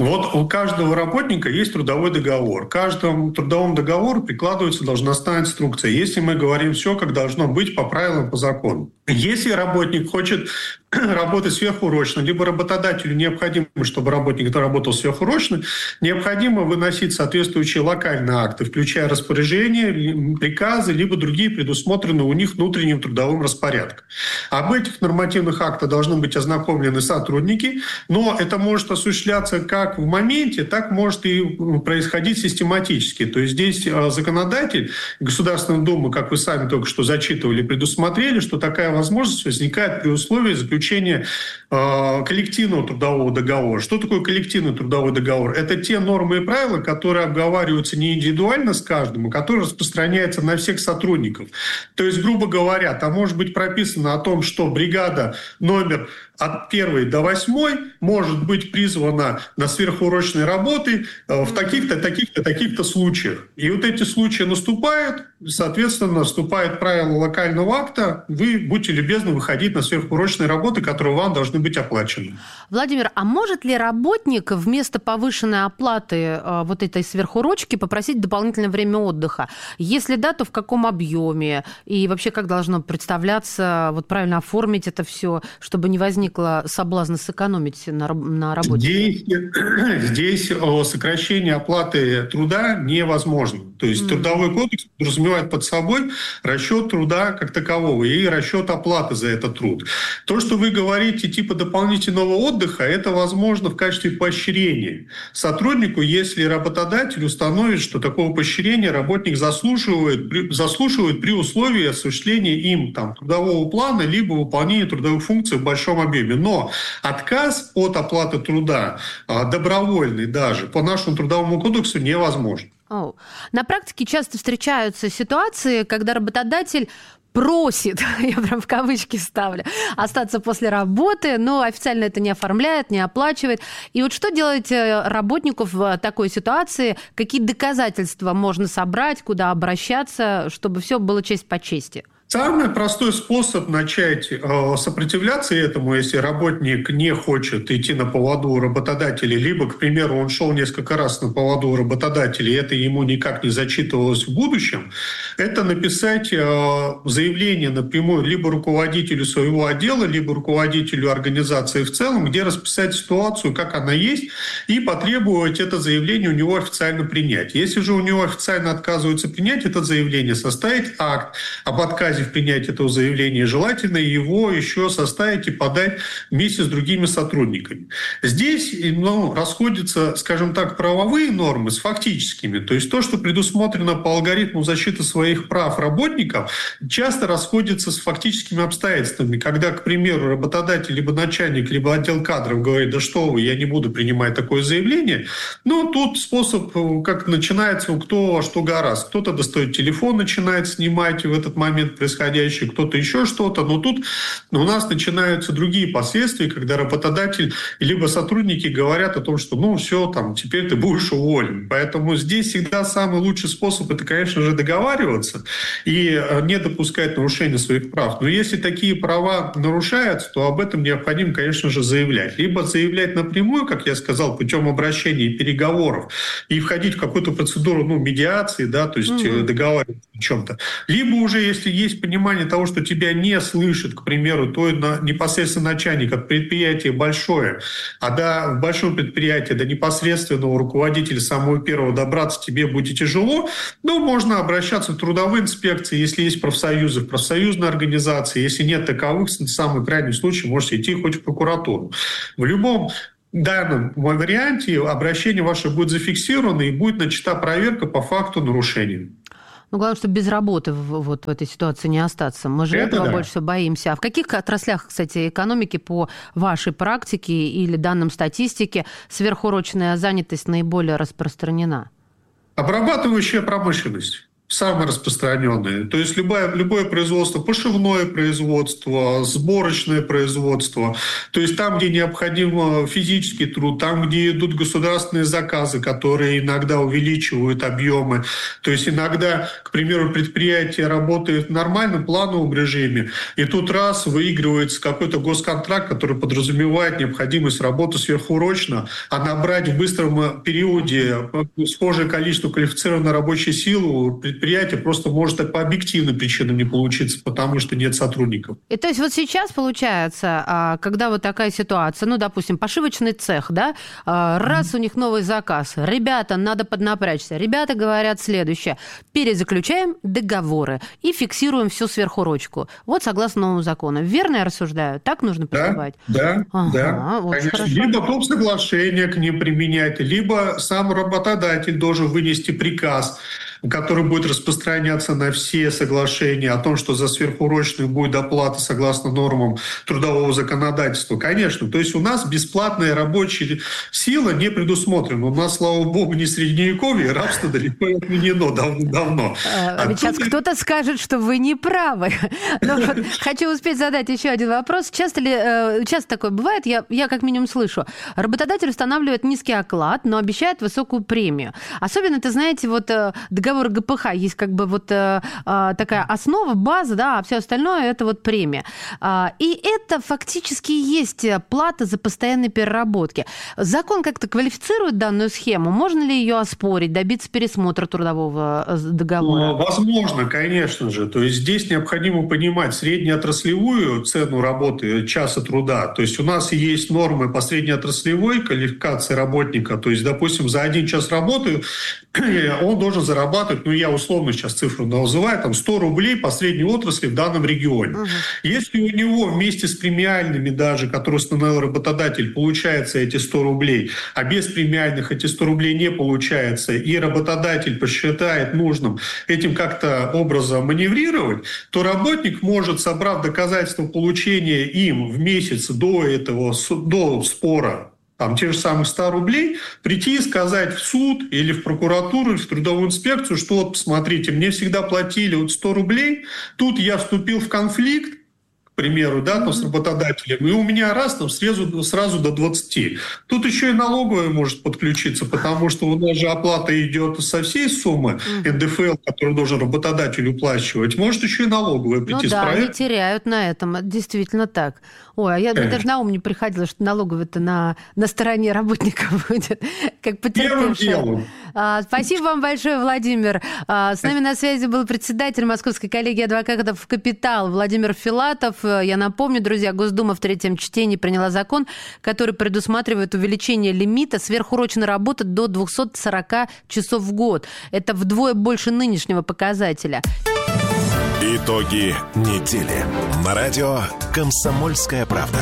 У каждого работника есть трудовой договор. К каждому трудовому договору прикладывается должностная инструкция. Если мы говорим все, как должно быть по правилам, по закону. Если работник хочет работать сверхурочно, либо работодателю необходимо, чтобы работник работал сверхурочно, необходимо выносить соответствующие локальные акты, включая распоряжения, приказы, либо другие предусмотренные у них внутренним трудовым распорядком. Об этих нормативных актах должны быть ознакомлены сотрудники, но это может осуществляться как в моменте, так может и происходить систематически. То есть здесь законодатель, Государственная Дума, как вы сами только что зачитывали, предусмотрели, что такая возможность возникает при условии заключения коллективного трудового договора. Что такое коллективный трудовой договор? Это те нормы и правила, которые обговариваются не индивидуально с каждым, а которые распространяются на всех сотрудников. То есть, грубо говоря, там может быть прописано о том, что бригада номер от 1 до 8 может быть призвана на сверхурочные работы в таких-то, таких-то, таких-то случаях. И вот эти случаи наступают, соответственно, вступает правило локального акта, вы будьте любезны выходить на сверхурочные работы, которые вам должны быть оплачены. Владимир, а может ли работник вместо повышенной оплаты вот этой сверхурочки попросить дополнительное время отдыха? Если да, то в каком объеме? И вообще как должно представляться, правильно оформить это все, чтобы не возникло соблазна сэкономить на работе? Здесь сокращение оплаты труда невозможно. То есть Трудовой кодекс подразумевает под собой расчет труда как такового и расчет оплаты за этот труд. То, что вы говорите типа дополнительного отдыха, это возможно в качестве поощрения сотруднику, если работодатель установит, что такого поощрения работник заслуживает при условии осуществления им трудового плана либо выполнения трудовых функций в большом объеме. Но отказ от оплаты труда, добровольный даже, по нашему Трудовому кодексу невозможен. На практике часто встречаются ситуации, когда работодатель просит, я прям в кавычки ставлю, остаться после работы, но официально это не оформляет, не оплачивает. И вот что делать работнику в такой ситуации? Какие доказательства можно собрать, куда обращаться, чтобы все было честь по чести? Самый простой способ начать сопротивляться этому, если работник не хочет идти на поводу у работодателя, либо, к примеру, он шел несколько раз на поводу у работодателя, и это ему никак не зачитывалось в будущем, это написать заявление напрямую либо руководителю своего отдела, либо руководителю организации в целом, где расписать ситуацию, как она есть, и потребовать это заявление у него официально принять. Если же у него официально отказываются принять это заявление, составить акт об отказе в принятии этого заявления, желательно его еще составить и подать вместе с другими сотрудниками. Здесь расходятся, скажем так, правовые нормы с фактическими. То есть то, что предусмотрено по алгоритму защиты своих прав работников, часто расходится с фактическими обстоятельствами. Когда, к примеру, работодатель, либо начальник, либо отдел кадров говорит: да что вы, я не буду принимать такое заявление. Тут способ, как начинается, кто во что гораст. Кто-то достает телефон, начинает снимать, в этот момент происходящее, кто-то еще что-то. Но тут у нас начинаются другие последствия, когда работодатель либо сотрудники говорят о том, что все, там, теперь ты будешь уволен. Поэтому здесь всегда самый лучший способ — это, конечно же, договариваться и не допускать нарушения своих прав. Но если такие права нарушаются, то об этом необходимо, конечно же, заявлять. Либо заявлять напрямую, как я сказал, путем обращения и переговоров, и входить в какую-то процедуру медиации, да, то есть договариваться о чем-то. Либо уже, если есть понимание того, что тебя не слышит, к примеру, то непосредственно начальник, от предприятия большое, в большом предприятии до непосредственного руководителя самого первого добраться тебе будет тяжело, можно обращаться в трудовые инспекции, если есть профсоюзы, в профсоюзные организации. Если нет таковых, в самый крайний случай можете идти хоть в прокуратуру. В любом данном варианте обращение ваше будет зафиксировано и будет начата проверка по факту нарушения. Главное, чтобы без работы в этой ситуации не остаться. Мы же этого больше всего боимся. А в каких отраслях, кстати, экономики по вашей практике или данным статистики сверхурочная занятость наиболее распространена? Обрабатывающая промышленность. Самое распространенное. То есть любое производство, пошивное производство, сборочное производство. То есть там, где необходим физический труд, там, где идут государственные заказы, которые иногда увеличивают объемы. То есть иногда, к примеру, предприятие работает в нормальном плановом режиме, и тут раз выигрывается какой-то госконтракт, который подразумевает необходимость работы сверхурочно, а набрать в быстром периоде схожее количество квалифицированной рабочей силы предприятие просто может по объективным причинам не получиться, потому что нет сотрудников. И то есть вот сейчас получается, когда вот такая ситуация, допустим, пошивочный цех, да, раз у них новый заказ, ребята, надо поднапрячься. Ребята говорят следующее: перезаключаем договоры и фиксируем всю сверхурочку. Вот согласно новому закону. Верно я рассуждаю? Так нужно поступать? Да. Конечно. Либо топ соглашение к ним применять, либо сам работодатель должен вынести приказ, который будет распространяться на все соглашения о том, что за сверхурочную будет оплата согласно нормам трудового законодательства. Конечно, то есть у нас бесплатная рабочая сила не предусмотрена. У нас, слава богу, не средневековье, рабство далеко отменено давно. Сейчас кто-то скажет, что вы не правы. Но хочу успеть задать еще один вопрос. Часто такое бывает? Я как минимум слышу. Работодатель устанавливает низкий оклад, но обещает высокую премию. Особенно, знаете, договор ГПХ есть такая основа, база, да, а все остальное это премия. И это фактически есть плата за постоянные переработки. Закон как-то квалифицирует данную схему? Можно ли ее оспорить, добиться пересмотра трудового договора? Возможно, конечно же. То есть здесь необходимо понимать среднеотраслевую цену работы, часа труда. То есть у нас есть нормы по среднеотраслевой квалификации работника. То есть, допустим, за 1 час работы он должен зарабатывать, я условно сейчас цифру называю, 100 рублей по средней отрасли в данном регионе. Если у него вместе с премиальными даже, которые установил работодатель, получается эти 100 рублей, а без премиальных эти 100 рублей не получается, и работодатель посчитает нужным этим как-то образом маневрировать, то работник может, собрав доказательства получения им в месяц до спора, те же самых 100 рублей, прийти и сказать в суд или в прокуратуру, или в трудовую инспекцию, что посмотрите, мне всегда платили 100 рублей, тут я вступил в конфликт, к примеру, с работодателем, и у меня сразу до 20. Тут еще и налоговая может подключиться, потому что у нас же оплата идет со всей суммы НДФЛ, которую должен работодатель уплачивать. Может еще и налоговая прийти с проверкой. Они теряют на этом, это действительно так. Мне даже на ум не приходило, что налоговая-то на стороне работников будет, как потерпевшая. Спасибо вам большое, Владимир. С нами на связи был председатель Московской коллегии адвокатов «Капитал» Владимир Филатов. Я напомню, друзья, Госдума в 3-м чтении приняла закон, который предусматривает увеличение лимита сверхурочной работы до 240 часов в год. Это вдвое больше нынешнего показателя. Итоги недели. На радио «Комсомольская правда».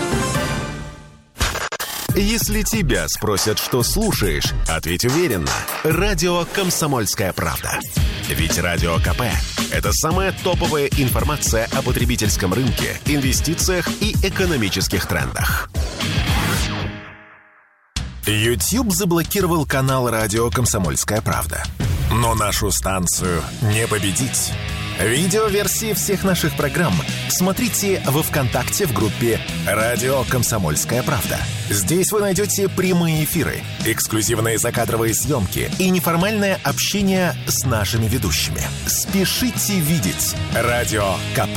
Если тебя спросят, что слушаешь, ответь уверенно. Радио «Комсомольская правда». Ведь Радио КП – это самая топовая информация о потребительском рынке, инвестициях и экономических трендах. YouTube заблокировал канал «Радио «Комсомольская правда». Но нашу станцию не победить. Видеоверсии всех наших программ смотрите во ВКонтакте в группе «Радио Комсомольская правда». Здесь вы найдете прямые эфиры, эксклюзивные закадровые съемки и неформальное общение с нашими ведущими. Спешите видеть Радио КП.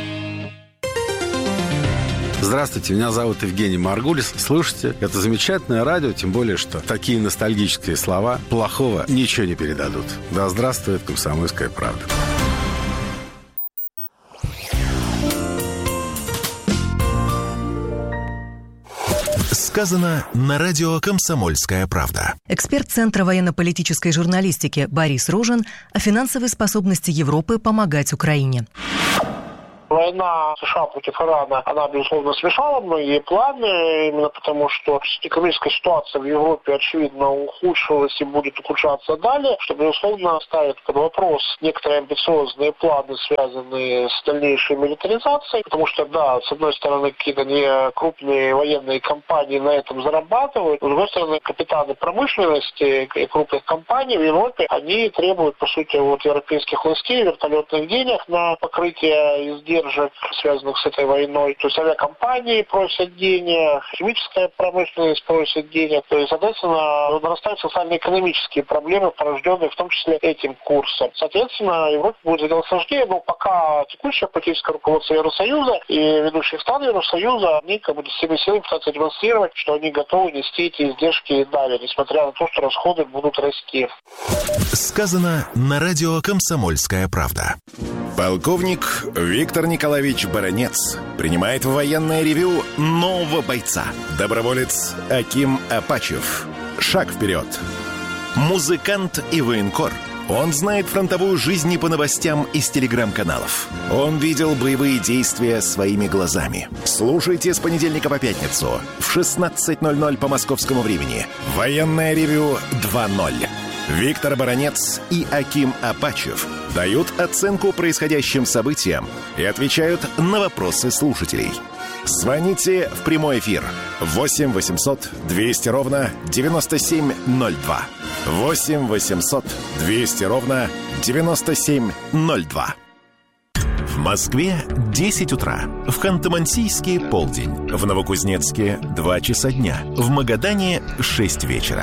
Здравствуйте, меня зовут Евгений Маргулис. Слушайте, это замечательное радио, тем более, что такие ностальгические слова плохого ничего не передадут. Да здравствует «Комсомольская правда». Сказано на радио «Комсомольская правда». Эксперт Центра военно-политической журналистики Борис Рожин о финансовой способности Европы помогать Украине. Война США против Ирана, она, безусловно, смешала многие планы, именно потому что экономическая ситуация в Европе, очевидно, ухудшилась и будет ухудшаться далее, что, безусловно, ставит под вопрос некоторые амбициозные планы, связанные с дальнейшей милитаризацией, потому что, да, с одной стороны, какие-то не крупные военные компании на этом зарабатывают, но, с другой стороны, капитаны промышленности и крупных компаний в Европе, они требуют, по сути, от европейских властей вертолетных денег на покрытие издержек, связанных с этой войной. То есть авиакомпании просят денег, химическая промышленность просит денег. То есть, соответственно, нарастают социально-экономические проблемы, порожденные в том числе этим курсом. Соответственно, Европе будет сделать сложнее, но пока текущее политическое руководство Евросоюза и ведущие страны Евросоюза, они как бы всеми силами пытаются демонстрировать, что они готовы нести эти издержки и далее, несмотря на то, что расходы будут расти. Сказано на радио «Комсомольская правда». Полковник Виктор Николаевич Баранец принимает в военное ревью нового бойца. Доброволец Аким Апачев. Шаг вперед. Музыкант и военкор. Он знает фронтовую жизнь не по новостям из телеграм-каналов. Он видел боевые действия своими глазами. Слушайте с понедельника по пятницу в 16:00 по московскому времени. Военное ревью 2.0. Виктор Баранец и Аким Апачев дают оценку происходящим событиям и отвечают на вопросы слушателей. Звоните в прямой эфир 8 800 200 ровно 9702. 8 800 200 ровно 9702. В Москве 10 утра, в Ханты-Мансийске полдень, в Новокузнецке 2 часа дня, в Магадане 6 вечера.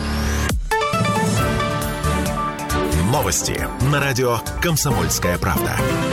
Новости на радио «Комсомольская правда».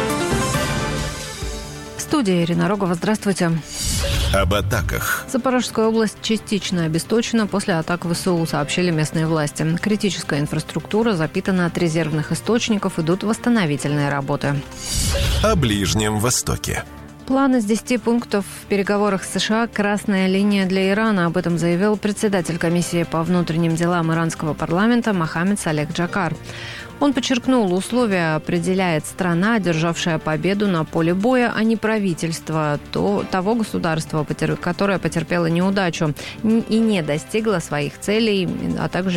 Студия Ирина Рогова. Здравствуйте. Об атаках. Запорожская область частично обесточена после атак ВСУ, сообщили местные власти. Критическая инфраструктура запитана от резервных источников, идут восстановительные работы. О Ближнем Востоке. План из 10 пунктов в переговорах с США «Красная линия для Ирана». Об этом заявил председатель комиссии по внутренним делам иранского парламента Мохаммед Салех Джакар. Он подчеркнул, условия определяет страна, одержавшая победу на поле боя, а не правительство того государства, которое потерпело неудачу и не достигло своих целей, а также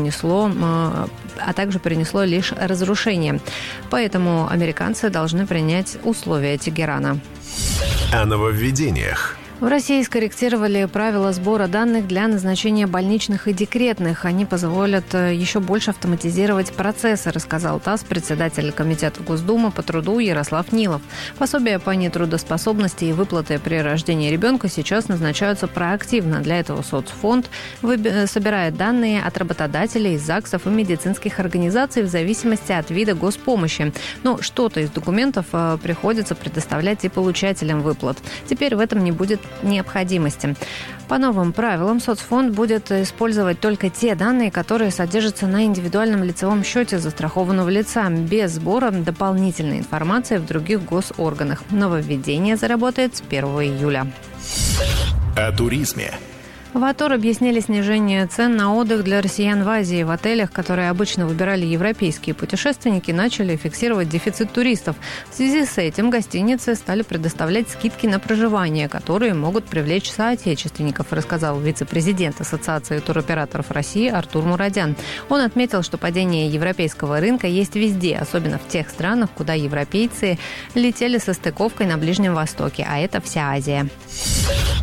принесло лишь разрушение. Поэтому американцы должны принять условия Тегерана. О нововведениях. В России скорректировали правила сбора данных для назначения больничных и декретных. Они позволят еще больше автоматизировать процессы, рассказал ТАСС председатель Комитета Госдумы по труду Ярослав Нилов. Пособия по нетрудоспособности и выплаты при рождении ребенка сейчас назначаются проактивно. Для этого соцфонд собирает данные от работодателей, ЗАГСов и медицинских организаций в зависимости от вида госпомощи. Но что-то из документов приходится предоставлять и получателям выплат. Теперь в этом не будет необходимости. По новым правилам соцфонд будет использовать только те данные, которые содержатся на индивидуальном лицевом счете застрахованного лица, без сбора дополнительной информации в других госорганах. Нововведение заработает с 1 июля. О туризме. В АТОР объяснили снижение цен на отдых для россиян в Азии. В отелях, которые обычно выбирали европейские путешественники, начали фиксировать дефицит туристов. В связи с этим гостиницы стали предоставлять скидки на проживание, которые могут привлечь соотечественников, рассказал вице-президент Ассоциации туроператоров России Артур Мурадян. Он отметил, что падение европейского рынка есть везде, особенно в тех странах, куда европейцы летели со стыковкой на Ближнем Востоке, а это вся Азия.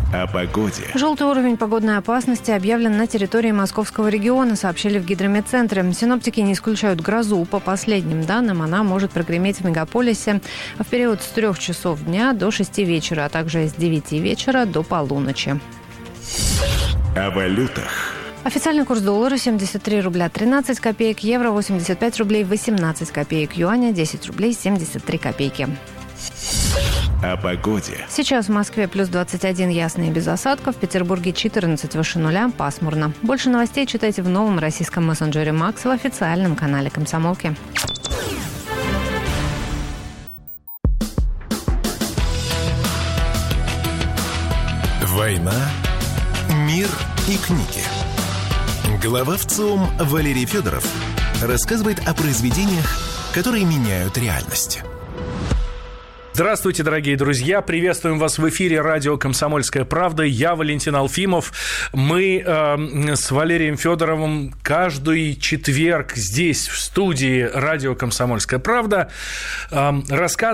О погоде. Желтый уровень погодной опасности объявлен на территории Московского региона, сообщили в гидрометцентре. Синоптики не исключают грозу. По последним данным, она может прогреметь в мегаполисе в период с 3 часов дня до 6 вечера, а также с 9 вечера до полуночи. О валютах. Официальный курс доллара 73 рубля 13 копеек, евро 85 рублей 18 копеек, юаня 10 рублей 73 копейки. О погоде. Сейчас в Москве плюс 21, ясно и без осадков. В Петербурге 14, выше нуля, пасмурно. Больше новостей читайте в новом российском мессенджере «Макс» в официальном канале «Комсомолки». Война, мир и книги. Глава ВЦИОМ Валерий Федоров рассказывает о произведениях, которые меняют реальность. Здравствуйте, дорогие друзья. Приветствуем вас в эфире радио «Комсомольская правда». Я Валентин Алфимов. Мы с Валерием Федоровым каждый четверг здесь, в студии радио «Комсомольская правда», рассказываем